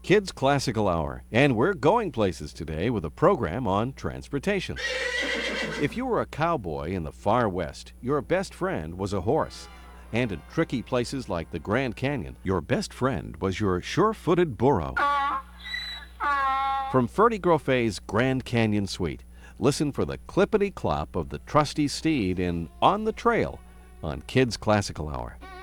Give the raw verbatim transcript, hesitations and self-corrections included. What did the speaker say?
Kids Classical Hour, and we're going places today with a program on transportation. If you were a cowboy in the far west, your best friend was a horse. And in tricky places like the Grand Canyon, your best friend was your sure-footed burro. From Ferdy Groffet's Grand Canyon Suite, listen for the clippity-clop of the trusty steed in On the Trail on Kids Classical Hour.